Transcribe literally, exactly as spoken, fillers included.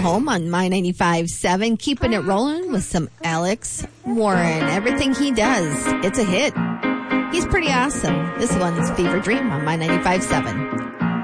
home on My ninety-five point seven, keeping it rolling with some Alex Warren. Everything he does, it's a hit. He's pretty awesome. This one's Fever Dream on My ninety-five point seven.